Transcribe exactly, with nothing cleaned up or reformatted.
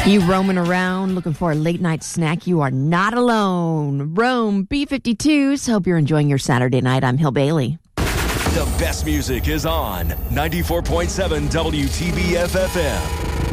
You roaming around looking for a late night snack? You are not alone. Rome B fifty-twos. Hope you're enjoying your Saturday night. I'm Hill Bailey. The best music is on ninety-four point seven W T B F F M.